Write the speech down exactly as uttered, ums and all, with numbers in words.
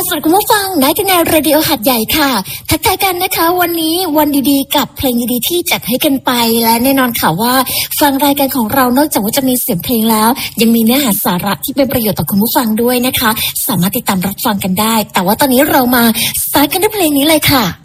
สวัสดีคุณผู้ฟังนายทนายเรดิโอหัดใหญ่ค่ะทักทายกันนะคะวันนี้วันดีๆกับเพลงดีๆที่จัดให้กันไปและแน่นอนค่ะว่าฟังรายการของเรานอกจากว่าจะมีเสียงเพลงแล้วยังมีเนื้อหาสาระที่เป็นประโยชน์ต่อคุณผู้ฟังด้วยนะคะสามารถติดตามรับฟังกันได้แต่ว่าตอนนี้เรามาสตาร์ทกันด้วยเพลงนี้เลยค่ะ